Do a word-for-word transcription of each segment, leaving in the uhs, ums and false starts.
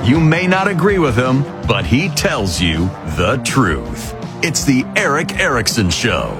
You may not agree with him, but he tells you the truth. It's the Erick Erickson Show.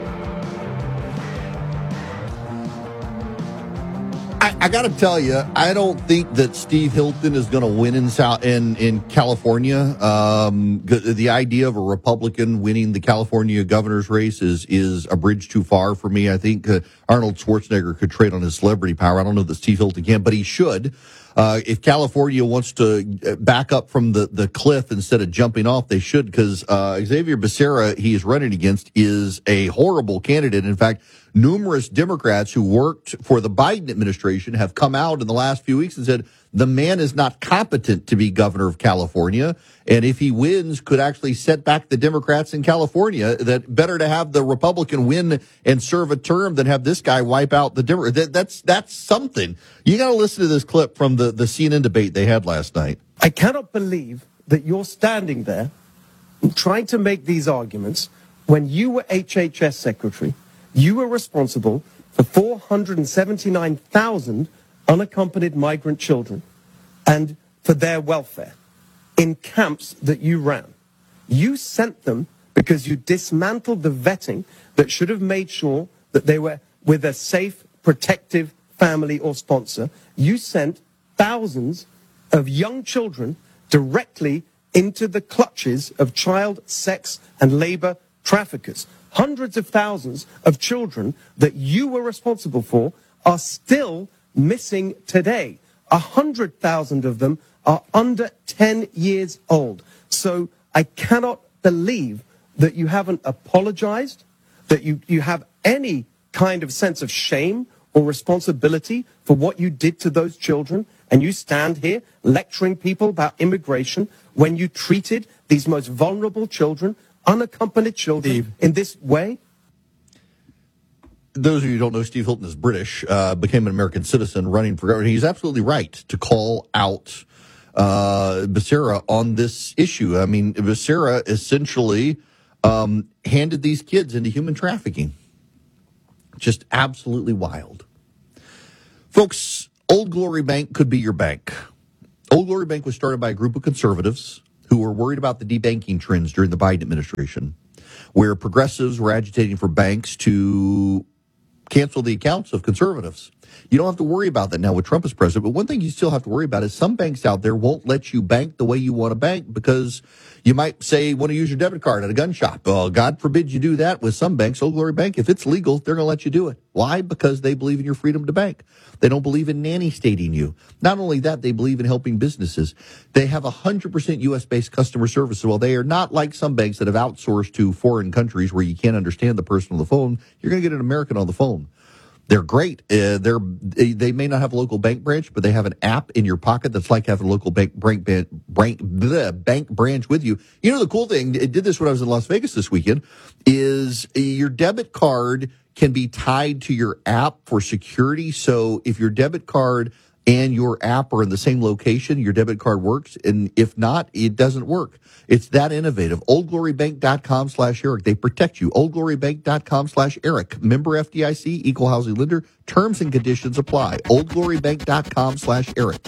I, I got to tell you, I don't think that Steve Hilton is going to win in South in in California. Um, the idea of a Republican winning the California governor's race is is a bridge too far for me. I think uh, Arnold Schwarzenegger could trade on his celebrity power. I don't know that Steve Hilton can, but he should. Uh, if California wants to back up from the, the cliff instead of jumping off, they should, because uh, Xavier Becerra, he is running against, is a horrible candidate. In fact, numerous Democrats who worked for the Biden administration have come out in the last few weeks and said the man is not competent to be governor of California. And if he wins, could actually set back the Democrats in California. That better to have the Republican win and serve a term than have this guy wipe out the Democrats. That, that's that's something. You got to listen to this clip from the, the C N N debate they had last night. I cannot believe that you're standing there trying to make these arguments when you were H H S secretary. You were responsible for four hundred seventy-nine thousand unaccompanied migrant children and for their welfare in camps that you ran. You sent them because you dismantled the vetting that should have made sure that they were with a safe, protective family or sponsor. You sent thousands of young children directly into the clutches of child sex and labor traffickers. Hundreds of thousands of children that you were responsible for are still missing today. A hundred thousand of them are under ten years old. So I cannot believe that you haven't apologized, that you, you have any kind of sense of shame or responsibility for what you did to those children, and you stand here lecturing people about immigration when you treated these most vulnerable children, unaccompanied children, Steve, in this way? Those of you who don't know, Steve Hilton is British, uh, became an American citizen running for governor. He's absolutely right to call out uh, Becerra on this issue. I mean, Becerra essentially um, handed these kids into human trafficking. Just absolutely wild. Folks, Old Glory Bank could be your bank. Old Glory Bank was started by a group of conservatives who were worried about the debanking trends during the Biden administration, where progressives were agitating for banks to cancel the accounts of conservatives. You don't have to worry about that now with Trump as president, but one thing you still have to worry about is some banks out there won't let you bank the way you want to bank because you might say want to use your debit card at a gun shop. Well, God forbid you do that with some banks. Old Glory Bank, if it's legal, they're going to let you do it. Why? Because they believe in your freedom to bank. They don't believe in nanny stating you. Not only that, they believe in helping businesses. They have one hundred percent U S-based customer service. Well, they are not like some banks that have outsourced to foreign countries where you can't understand the person on the phone. You're going to get an American on the phone. They're great. Uh, they're, they may not have a local bank branch, but they have an app in your pocket that's like having a local bank, bank, bank, bleh, bank branch with you. You know, the cool thing, it did this when I was in Las Vegas this weekend, is your debit card can be tied to your app for security. So if your debit card and your app are in the same location, your debit card works. And if not, it doesn't work. It's that innovative. oldglorybank.com slash Eric. They protect you. oldglorybank.com slash Eric. Member F D I C, equal housing lender. Terms and conditions apply. oldglorybank.com slash Eric.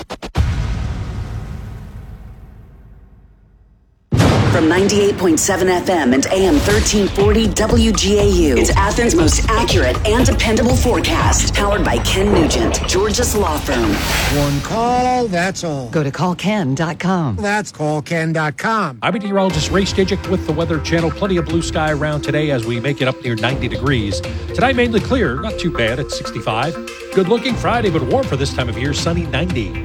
From ninety-eight point seven F M and A M thirteen forty W G A U. It's Athens' most accurate and dependable forecast. Powered by Ken Nugent, Georgia's law firm. One call, that's all. Go to call ken dot com. That's call ken dot com. I'm meteorologist Ray Stejik with the Weather Channel. Plenty of blue sky around today as we make it up near ninety degrees. Tonight, mainly clear, not too bad at sixty-five. Good looking Friday, but warm for this time of year, sunny ninety.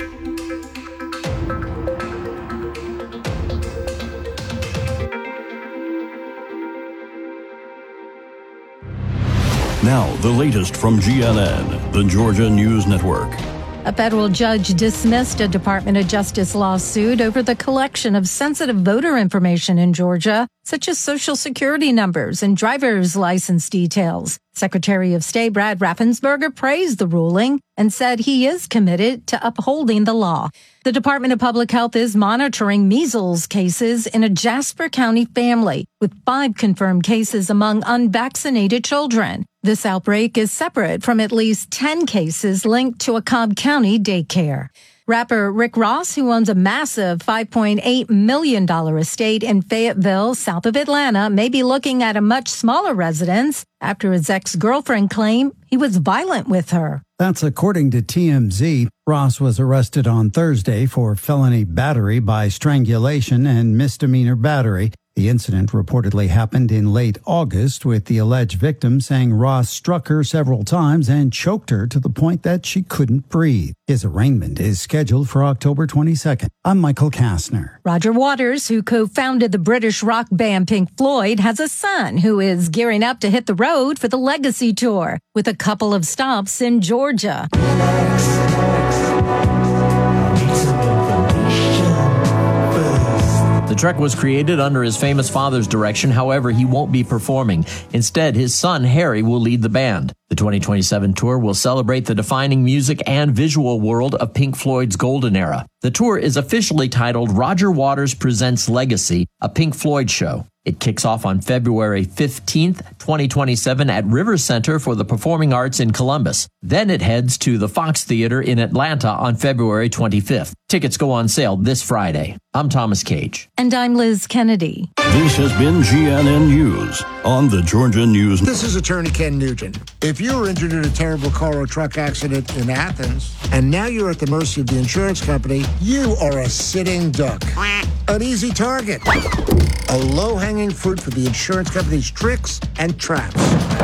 Now, the latest from G N N, the Georgia News Network. A federal judge dismissed a Department of Justice lawsuit over the collection of sensitive voter information in Georgia, such as Social Security numbers and driver's license details. Secretary of State Brad Raffensperger praised the ruling. and said he is committed to upholding the law. The Department of Public Health is monitoring measles cases in a Jasper County family, with five confirmed cases among unvaccinated children. This outbreak is separate from at least ten cases linked to a Cobb County daycare. Rapper Rick Ross, who owns a massive five point eight million dollars estate in Fayetteville, south of Atlanta, may be looking at a much smaller residence after his ex-girlfriend claimed he was violent with her. That's according to T M Z. Ross was arrested on Thursday for felony battery by strangulation and misdemeanor battery. The incident reportedly happened in late August, with the alleged victim saying Ross struck her several times and choked her to the point that she couldn't breathe. His arraignment is scheduled for October twenty-second. I'm Michael Kastner. Roger Waters, who co-founded the British rock band Pink Floyd, has a son who is gearing up to hit the road for the Legacy Tour, with a couple of stops in Georgia. The trek was created under his famous father's direction. However, he won't be performing. Instead, his son, Harry, will lead the band. The twenty twenty-seven tour will celebrate the defining music and visual world of Pink Floyd's golden era. The tour is officially titled Roger Waters Presents Legacy, a Pink Floyd show. It kicks off on February fifteenth, twenty twenty-seven at Rivers Center for the Performing Arts in Columbus. Then it heads to the Fox Theater in Atlanta on February twenty-fifth. Tickets go on sale this Friday. I'm Thomas Cage. And I'm Liz Kennedy. This has been G N N News on the Georgia News. This is Attorney Ken Nugent. If you were injured in a terrible car or truck accident in Athens, and now you're at the mercy of the insurance company, you are a sitting duck. An easy target. A low-hanging fruit for the insurance company's tricks and traps.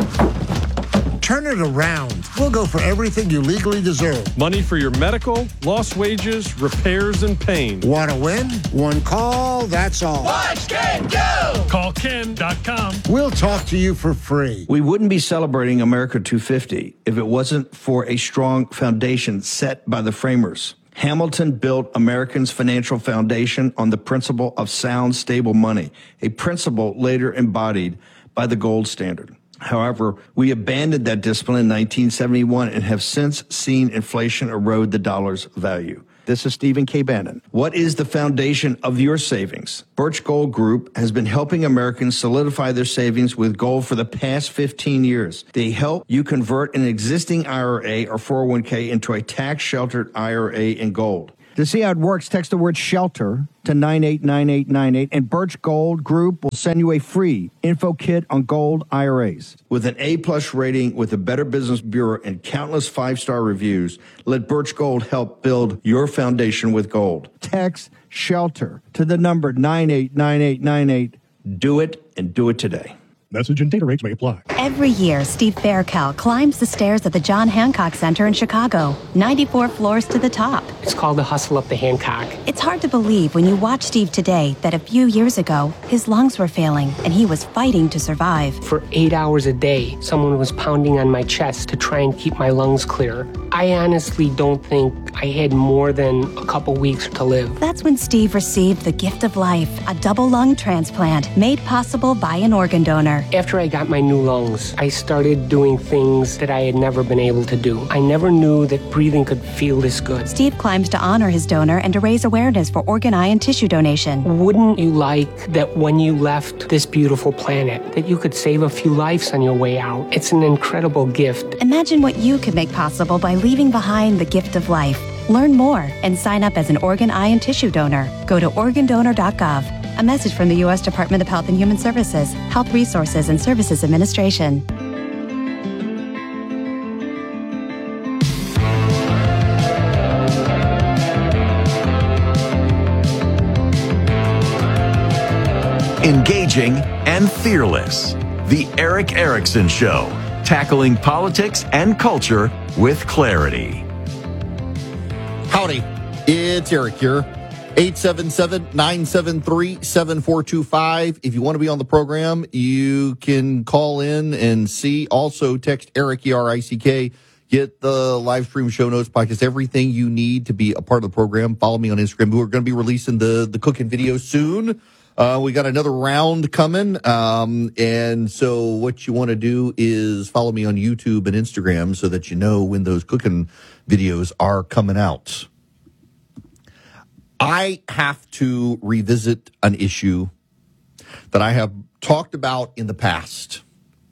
Turn it around. We'll go for everything you legally deserve. Money for your medical, lost wages, repairs, and pain. Want to win? One call, that's all. Watch Ken go! Call Ken dot com. We'll talk to you for free. We wouldn't be celebrating America two fifty if it wasn't for a strong foundation set by the framers. Hamilton built Americans' financial foundation on the principle of sound, stable money, a principle later embodied by the gold standard. However, we abandoned that discipline in nineteen seventy-one and have since seen inflation erode the dollar's value. This is Stephen K. Bannon. What is the foundation of your savings? Birch Gold Group has been helping Americans solidify their savings with gold for the past fifteen years. They help you convert an existing I R A or four oh one k into a tax-sheltered I R A in gold. To see how it works, text the word SHELTER to nine eight nine eight nine eight, and Birch Gold Group will send you a free info kit on gold I R As. With an A-plus rating with the Better Business Bureau and countless five-star reviews, let Birch Gold help build your foundation with gold. Text SHELTER to the number nine eight nine eight nine eight. Do it, and do it today. Message and data rates may apply. Every year, Steve Faircal climbs the stairs at the John Hancock Center in Chicago, ninety-four floors to the top. It's called the Hustle Up the Hancock. It's hard to believe when you watch Steve today that a few years ago, his lungs were failing and he was fighting to survive. For eight hours a day, someone was pounding on my chest to try and keep my lungs clear. I honestly don't think I had more than a couple weeks to live. That's when Steve received the gift of life, a double lung transplant made possible by an organ donor. After I got my new lungs, I started doing things that I had never been able to do. I never knew that breathing could feel this good. Steve climbs to honor his donor and to raise awareness for organ, eye, and tissue donation. Wouldn't you like that when you left this beautiful planet, that you could save a few lives on your way out? It's an incredible gift. Imagine what you could make possible by leaving behind the gift of life. Learn more and sign up as an organ, eye, and tissue donor. Go to organ donor dot gov. A message from the U S Department of Health and Human Services, Health Resources and Services Administration. Engaging and fearless. The Eric Erickson Show, tackling politics and culture with clarity. Howdy, it's Eric here. eight seven seven, nine seven three, seven four two five. If you want to be on the program, you can call in and see. Also, text Eric, E R I C K. Get the live stream show notes, podcast, everything you need to be a part of the program. Follow me on Instagram. We're going to be releasing the, the cooking video soon. Uh, we got another round coming. Um, and so what you want to do is follow me on YouTube and Instagram so that you know when those cooking videos are coming out. I have to revisit an issue that I have talked about in the past.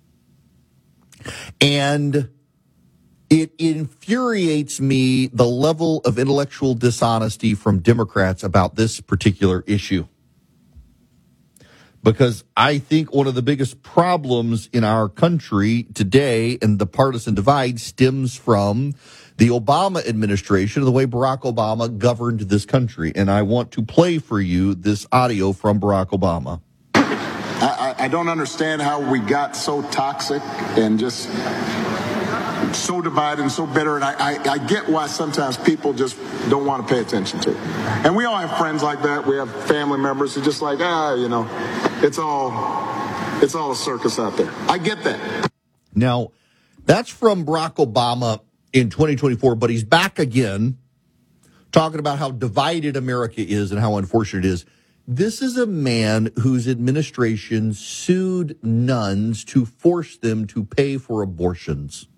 And it infuriates me the level of intellectual dishonesty from Democrats about this particular issue. Because I think one of the biggest problems in our country today and the partisan divide stems from the Obama administration and the way Barack Obama governed this country. And I want to play for you this audio from Barack Obama. I, I don't understand how we got so toxic and just so divided and so bitter. And I, I, I get why sometimes people just don't want to pay attention to it. And we all have friends like that. We have family members who just like, ah, you know, it's all, it's all a circus out there. I get that. Now, that's from Barack Obama in twenty twenty-four, but he's back again talking about how divided America is and how unfortunate it is. This is a man whose administration sued nuns to force them to pay for abortions.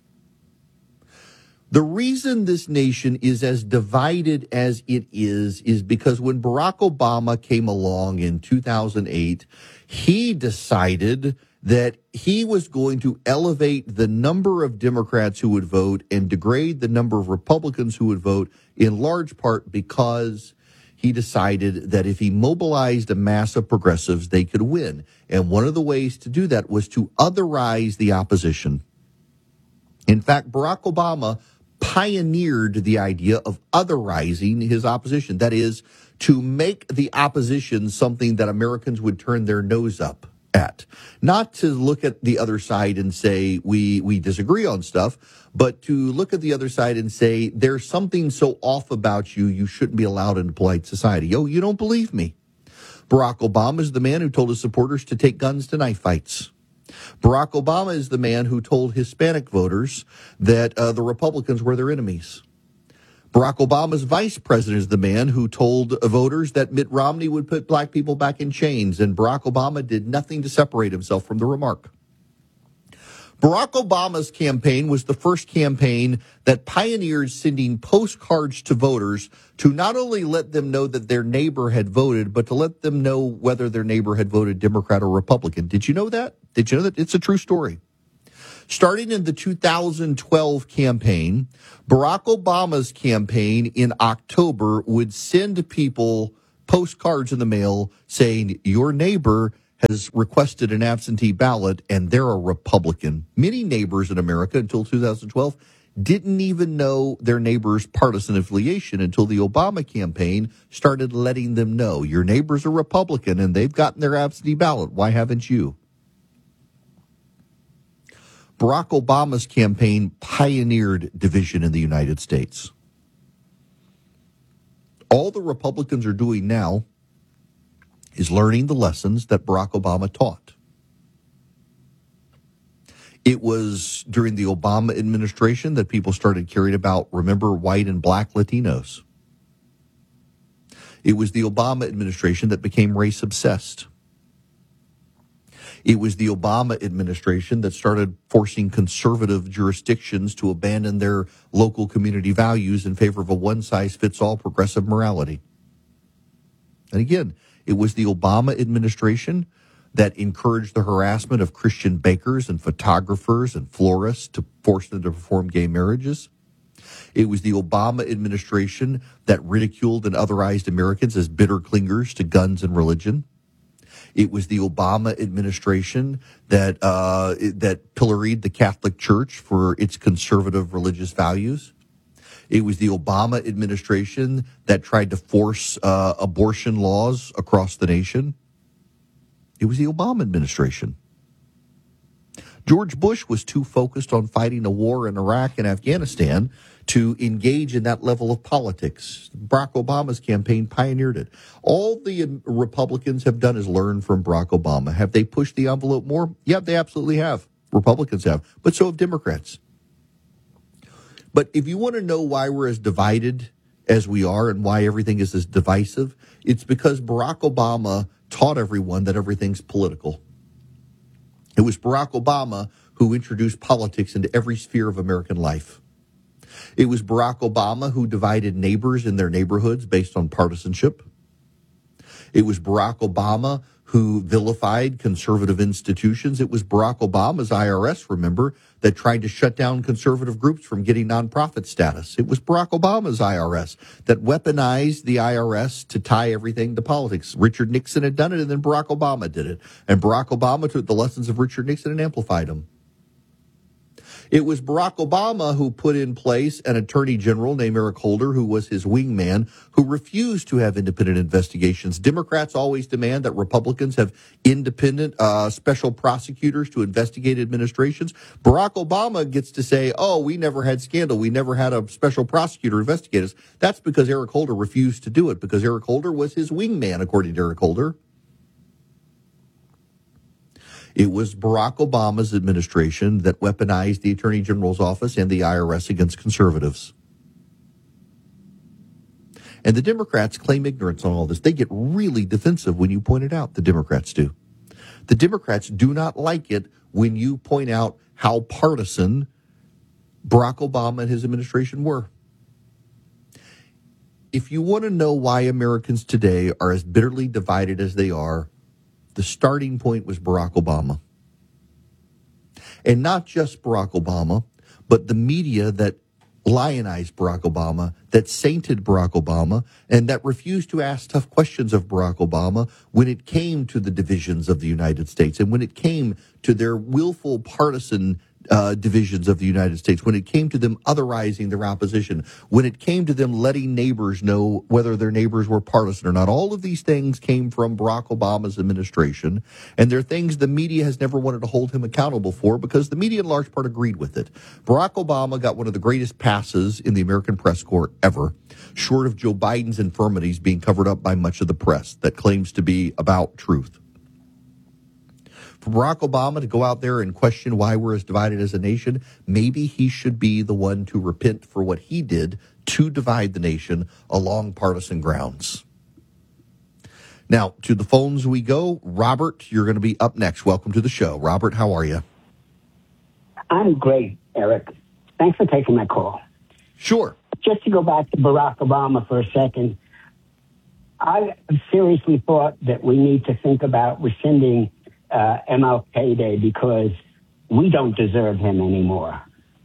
The reason this nation is as divided as it is is because when Barack Obama came along in two thousand eight, he decided that he was going to elevate the number of Democrats who would vote and degrade the number of Republicans who would vote, in large part because he decided that if he mobilized a mass of progressives, they could win. And one of the ways to do that was to otherize the opposition. In fact, Barack Obama pioneered the idea of otherizing his opposition. That is, to make the opposition something that Americans would turn their nose up at. Not to look at the other side and say, we, we disagree on stuff, but to look at the other side and say, there's something so off about you, you shouldn't be allowed in polite society. Oh, you don't believe me? Barack Obama is the man who told his supporters to take guns to knife fights. Barack Obama is the man who told Hispanic voters that uh, the Republicans were their enemies. Barack Obama's vice president is the man who told voters that Mitt Romney would put black people back in chains, and Barack Obama did nothing to separate himself from the remark. Barack Obama's campaign was the first campaign that pioneered sending postcards to voters to not only let them know that their neighbor had voted, but to let them know whether their neighbor had voted Democrat or Republican. Did you know that? Did you know that? It's a true story. Starting in the two thousand twelve campaign, Barack Obama's campaign in October would send people postcards in the mail saying, your neighbor has requested an absentee ballot and they're a Republican. Many neighbors in America until two thousand twelve didn't even know their neighbor's partisan affiliation until the Obama campaign started letting them know, your neighbor's a Republican and they've gotten their absentee ballot. Why haven't you? Barack Obama's campaign pioneered division in the United States. All the Republicans are doing now is learning the lessons that Barack Obama taught. It was during the Obama administration that people started caring about, remember, white and black Latinos. It was the Obama administration that became race obsessed. It was the Obama administration that started forcing conservative jurisdictions to abandon their local community values in favor of a one-size-fits-all progressive morality. And again, it was the Obama administration that encouraged the harassment of Christian bakers and photographers and florists to force them to perform gay marriages. It was the Obama administration that ridiculed and otherized Americans as bitter clingers to guns and religion. It was the Obama administration that uh, that pilloried the Catholic Church for its conservative religious values. It was the Obama administration that tried to force uh, abortion laws across the nation. It was the Obama administration. George Bush was too focused on fighting a war in Iraq and Afghanistan to engage in that level of politics. Barack Obama's campaign pioneered it. All the Republicans have done is learn from Barack Obama. Have they pushed the envelope more? Yeah, they absolutely have. Republicans have, but so have Democrats. But if you want to know why we're as divided as we are and why everything is as divisive? It's because Barack Obama taught everyone that everything's political. It was Barack Obama who introduced politics into every sphere of American life. It was Barack Obama who divided neighbors in their neighborhoods based on partisanship. It was Barack Obama who vilified conservative institutions. It was Barack Obama's I R S, remember, that tried to shut down conservative groups from getting nonprofit status. It was Barack Obama's I R S that weaponized the I R S to tie everything to politics. Richard Nixon had done it, and then Barack Obama did it. And Barack Obama took the lessons of Richard Nixon and amplified them. It was Barack Obama who put in place an attorney general named Eric Holder, who was his wingman, who refused to have independent investigations. Democrats always demand that Republicans have independent uh, special prosecutors to investigate administrations. Barack Obama gets to say, oh, we never had scandal. We never had a special prosecutor investigate us. That's because Eric Holder refused to do it, because Eric Holder was his wingman, according to Eric Holder. It was Barack Obama's administration that weaponized the Attorney General's office and the I R S against conservatives. And the Democrats claim ignorance on all this. They get really defensive when you point it out. The Democrats do. The Democrats do not like it when you point out how partisan Barack Obama and his administration were. If you want to know why Americans today are as bitterly divided as they are, the starting point was Barack Obama. And not just Barack Obama, but the media that lionized Barack Obama, that sainted Barack Obama, and that refused to ask tough questions of Barack Obama when it came to the divisions of the United States and when it came to their willful partisan Uh, divisions of the United States, when it came to them otherizing their opposition, when it came to them letting neighbors know whether their neighbors were partisan or not. All of these things came from Barack Obama's administration, and they're things the media has never wanted to hold him accountable for because the media in large part agreed with it. Barack Obama got one of the greatest passes in the American press corps ever, short of Joe Biden's infirmities being covered up by much of the press that claims to be about truth. For Barack Obama to go out there and question why we're as divided as a nation, maybe he should be the one to repent for what he did to divide the nation along partisan grounds. Now, to the phones we go. Robert, you're going to be up next. Welcome to the show. Robert, how are you? I'm great, Eric. Thanks for taking my call. Sure. Just to go back to Barack Obama for a second, I seriously thought that we need to think about rescinding Uh, M L K Day because we don't deserve him anymore.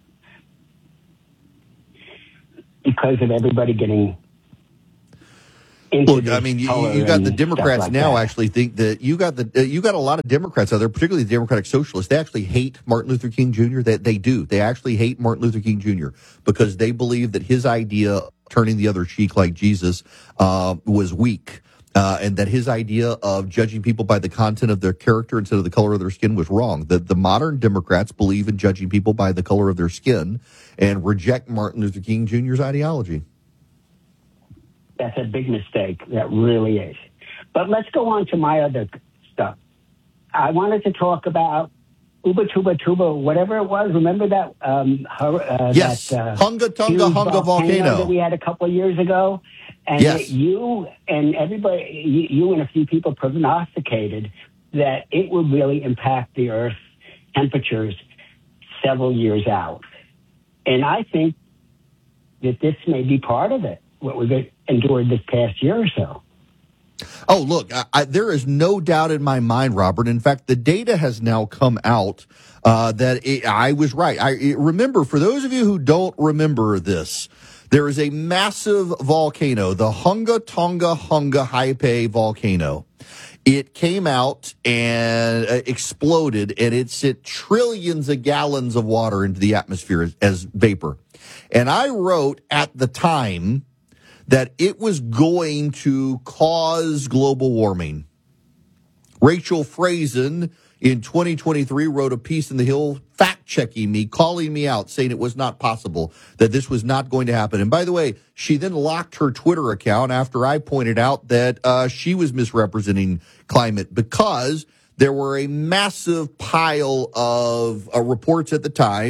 Because of everybody getting into Look, I mean, you, you got the Democrats like now that. actually think that you got the uh, you got a lot of Democrats out there, particularly the Democratic Socialists. They actually hate Martin Luther King Junior They, they do. They actually hate Martin Luther King Junior because they believe that his idea of turning the other cheek like Jesus uh, was weak. Uh, and that his idea of judging people by the content of their character instead of the color of their skin was wrong. That the modern Democrats believe in judging people by the color of their skin and reject Martin Luther King Junior's ideology. That's a big mistake. That really is. But let's go on to my other stuff. I wanted to talk about Uba Tuba Tuba, whatever it was. Remember that? Um, uh, yes, that, uh, Hunga Tunga Hunga volcano that we had a couple of years ago. And yes. you and everybody, you, you and a few people prognosticated that it would really impact the Earth's temperatures several years out. And I think that this may be part of it, what we've endured this past year or so. Oh, look, I, I, there is no doubt in my mind, Robert. In fact, the data has now come out uh, that it, I was right. I it, remember, for those of you who don't remember this, there is a massive volcano, the Hunga Tonga Hunga Haipai volcano. It came out and uh, exploded, and it sent trillions of gallons of water into the atmosphere as, as vapor. And I wrote at the time that it was going to cause global warming. Rachel Frazen in twenty twenty-three wrote a piece in The Hill fact-checking me, calling me out, saying it was not possible, that this was not going to happen. And by the way, she then locked her Twitter account after I pointed out that uh, she was misrepresenting climate because there were a massive pile of uh, reports at the time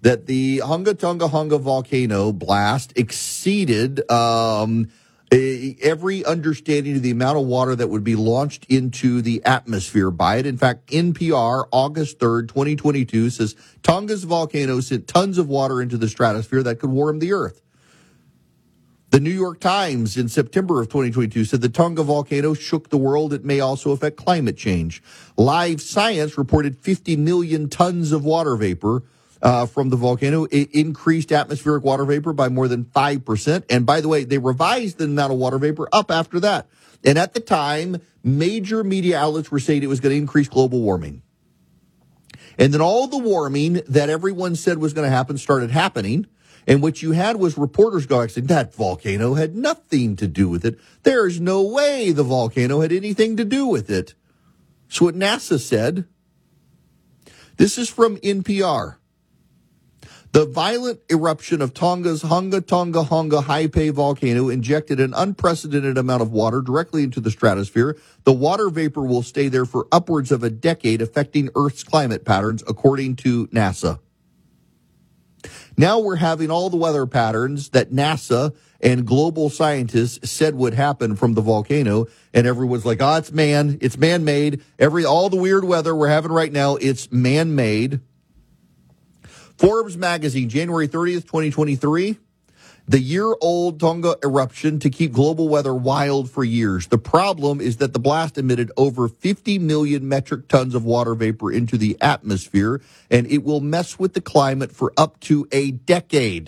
that the Hunga Tonga Hunga volcano blast exceeded um, a, every understanding of the amount of water that would be launched into the atmosphere by it. In fact, N P R, August third, twenty twenty-two, says Tonga's volcano sent tons of water into the stratosphere that could warm the Earth. The New York Times in September of twenty twenty-two said the Tonga volcano shook the world. It may also affect climate change. Live Science reported fifty million tons of water vapor uh, from the volcano. It increased atmospheric water vapor by more than five percent. And by the way, they revised the amount of water vapor up after that. And at the time, major media outlets were saying it was going to increase global warming. And then all the warming that everyone said was going to happen started happening. And what you had was reporters going, saying, that volcano had nothing to do with it. There's no way the volcano had anything to do with it. So what NASA said, this is from N P R. The violent eruption of Tonga's Hunga Tonga Hunga Haipai volcano injected an unprecedented amount of water directly into the stratosphere. The water vapor will stay there for upwards of a decade, affecting Earth's climate patterns, according to NASA. Now we're having all the weather patterns that NASA and global scientists said would happen from the volcano, and everyone's like, oh, it's man, it's man-made. Every all the weird weather we're having right now, it's man-made. Forbes magazine, January thirtieth, twenty twenty-three, the year-old Tonga eruption to keep global weather wild for years. The problem is that the blast emitted over fifty million metric tons of water vapor into the atmosphere, and it will mess with the climate for up to a decade.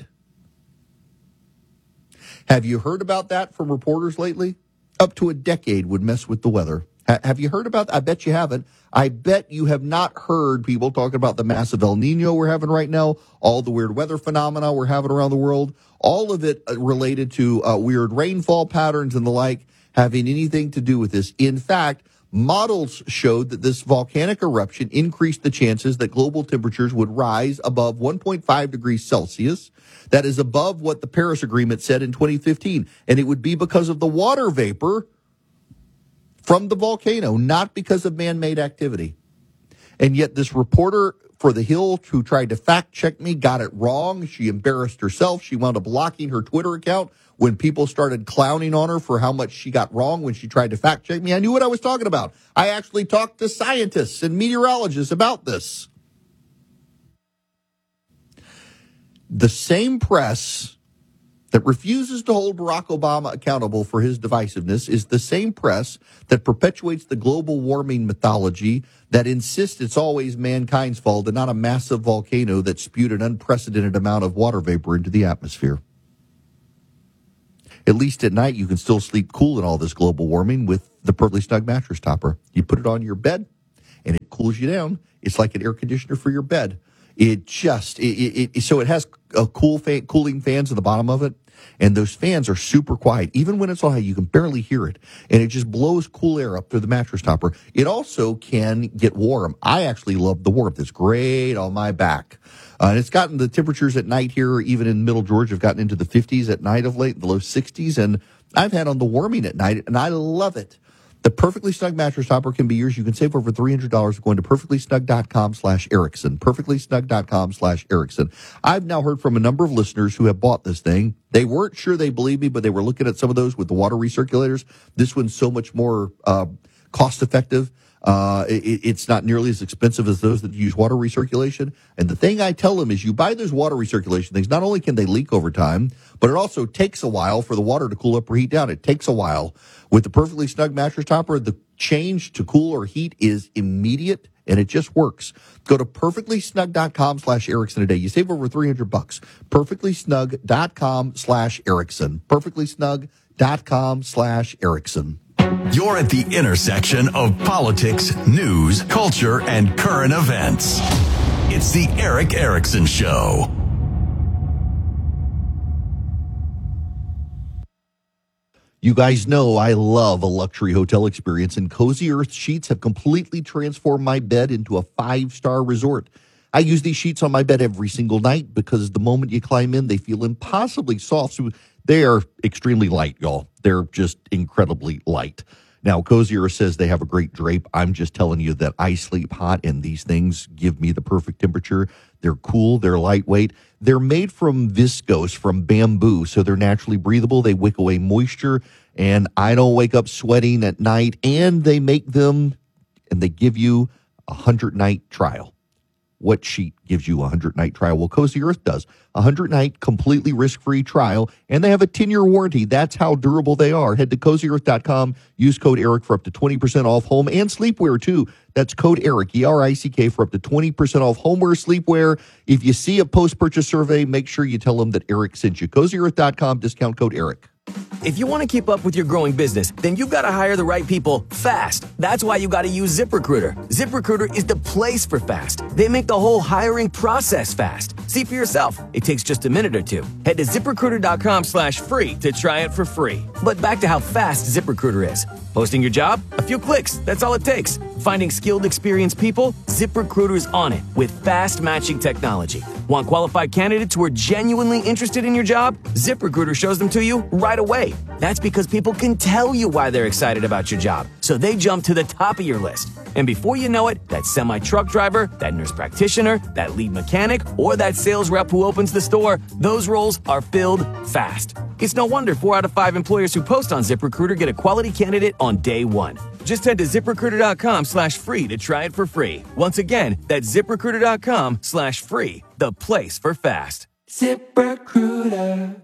Have you heard about that from reporters lately? Up to a decade would mess with the weather. Ha- have you heard about that? I bet you haven't. I bet you have not heard people talking about the massive El Nino we're having right now, all the weird weather phenomena we're having around the world, all of it related to uh, weird rainfall patterns and the like, having anything to do with this. In fact, models showed that this volcanic eruption increased the chances that global temperatures would rise above one point five degrees Celsius. That is above what the Paris Agreement said in twenty fifteen. And it would be because of the water vapor from the volcano, not because of man-made activity. And yet this reporter for The Hill who tried to fact-check me got it wrong. She embarrassed herself. She wound up blocking her Twitter account when people started clowning on her for how much she got wrong when she tried to fact-check me. I knew what I was talking about. I actually talked to scientists and meteorologists about this. The same press that refuses to hold Barack Obama accountable for his divisiveness is the same press that perpetuates the global warming mythology, that insists it's always mankind's fault and not a massive volcano that spewed an unprecedented amount of water vapor into the atmosphere. At least at night, you can still sleep cool in all this global warming with the Perfectly Snug mattress topper. You put it on your bed, and it cools you down. It's like an air conditioner for your bed. It just, it, it, it so it has a cool fan, cooling fans at the bottom of it, and those fans are super quiet. Even when it's on high, you can barely hear it, and it just blows cool air up through the mattress topper. It also can get warm. I actually love the warmth. It's great on my back. Uh, and it's gotten the temperatures at night here, even in middle Georgia, have gotten into the fifties at night of late, the low sixties, and I've had on the warming at night, and I love it. The Perfectly Snug mattress topper can be yours. You can save over three hundred dollars going to perfectlysnug.com slash Erickson. Perfectlysnug.com slash Erickson. I've now heard from a number of listeners who have bought this thing. They weren't sure they believed me, but they were looking at some of those with the water recirculators. This one's so much more uh, cost-effective. Uh, it, it's not nearly as expensive as those that use water recirculation. And the thing I tell them is you buy those water recirculation things, not only can they leak over time, but it also takes a while for the water to cool up or heat down. It takes a while. With the Perfectly Snug mattress topper, the change to cool or heat is immediate, and it just works. Go to perfectlysnug.com slash Erickson today. You save over three hundred bucks. perfectlysnug.com slash Erickson. perfectlysnug.com slash Erickson. You're at the intersection of politics, news, culture, and current events. It's the Erick Erickson Show. You guys know I love a luxury hotel experience, and Cozy Earth sheets have completely transformed my bed into a five-star resort. I use these sheets on my bed every single night because the moment you climb in, they feel impossibly soft. So they are extremely light, y'all. They're just incredibly light. Now, Cozier says they have a great drape. I'm just telling you that I sleep hot, and these things give me the perfect temperature. They're cool. They're lightweight. They're made from viscose, from bamboo, so they're naturally breathable. They wick away moisture, and I don't wake up sweating at night. And they make them, and they give you a hundred-night trial. What sheet gives you a hundred-night trial? Well, Cozy Earth does. A hundred-night completely risk-free trial, and they have a ten-year warranty. That's how durable they are. Head to cozy earth dot com. Use code ERIC for up to twenty percent off home and sleepwear, too. That's code ERIC, E R I C K, for up to twenty percent off homeware, sleepwear. If you see a post-purchase survey, make sure you tell them that Eric sent you. cozy earth dot com, discount code ERIC. If you want to keep up with your growing business, then you've got to hire the right people fast. That's why you got to use ZipRecruiter. ZipRecruiter is the place for fast. They make the whole hiring process fast. See for yourself. It takes just a minute or two. Head to ZipRecruiter.com slash free to try it for free. But back to how fast ZipRecruiter is. Posting your job? A few clicks. That's all it takes. Finding skilled, experienced people? ZipRecruiter's on it with fast matching technology. Want qualified candidates who are genuinely interested in your job? ZipRecruiter shows them to you right away. That's because people can tell you why they're excited about your job, so they jump to the top of your list. And before you know it, that semi-truck driver, that nurse practitioner, that lead mechanic, or that sales rep who opens the store, those roles are filled fast. It's no wonder four out of five employers who post on ZipRecruiter get a quality candidate on day one. Just head to ZipRecruiter.com slash free to try it for free. Once again, that's ZipRecruiter.com slash free, the place for fast. ZipRecruiter.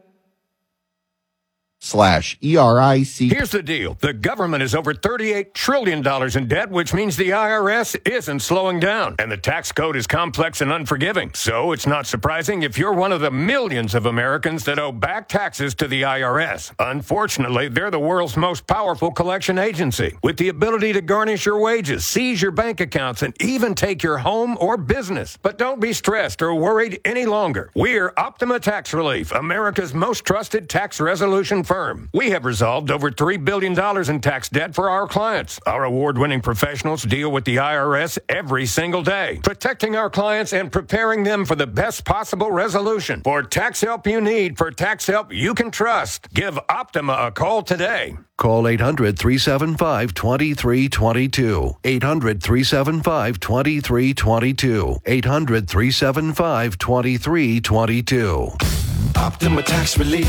Slash E R I C. Here's the deal. The government is over thirty-eight trillion dollars in debt, which means the I R S isn't slowing down. And the tax code is complex and unforgiving. So it's not surprising if you're one of the millions of Americans that owe back taxes to the I R S. Unfortunately, they're the world's most powerful collection agency, with the ability to garnish your wages, seize your bank accounts, and even take your home or business. But don't be stressed or worried any longer. We're Optima Tax Relief, America's most trusted tax resolution firm. We have resolved over three billion dollars in tax debt for our clients. Our award-winning professionals deal with the I R S every single day, protecting our clients and preparing them for the best possible resolution. For tax help you need, for tax help you can trust, give Optima a call today. Call eight hundred, three seven five, two three two two. eight hundred, three seven five, two three two two. eight hundred, three seven five, two three two two. Optima Tax Relief.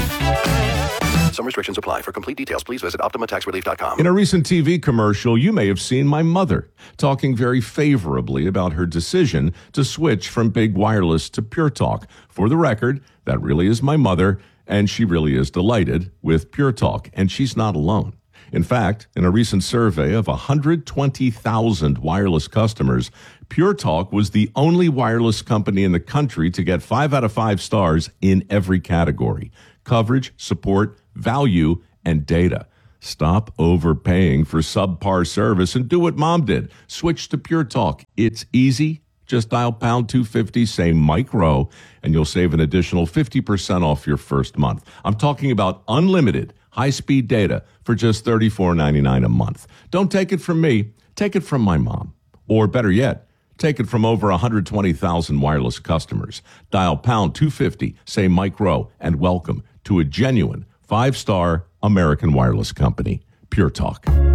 Some restrictions apply. For complete details, please visit optima tax relief dot com. In a recent T V commercial, you may have seen my mother talking very favorably about her decision to switch from big wireless to Pure Talk. For the record, that really is my mother, and she really is delighted with Pure Talk, and she's not alone. In fact, in a recent survey of one hundred twenty thousand wireless customers, Pure Talk was the only wireless company in the country to get five out of five stars in every category: coverage, support, value, and data. Stop overpaying for subpar service and do what Mom did. Switch to Pure Talk. It's easy. Just dial pound two fifty, say Mike Rowe, and you'll save an additional fifty percent off your first month. I'm talking about unlimited high-speed data for just thirty-four ninety-nine a month. Don't take it from me. Take it from my mom. Or better yet, take it from over one hundred twenty thousand wireless customers. Dial pound two fifty, say Mike Rowe, and welcome to a genuine five-star American wireless company, Pure Talk.